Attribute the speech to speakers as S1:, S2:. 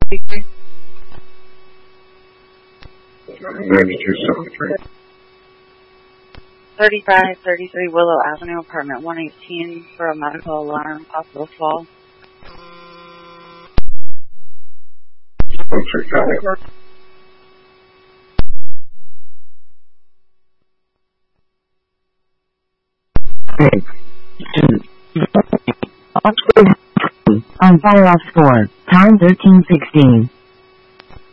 S1: 9273.
S2: 3533 Willow Avenue, apartment 118, for a medical alarm, possible fall.
S3: On fire off score, time 13:16.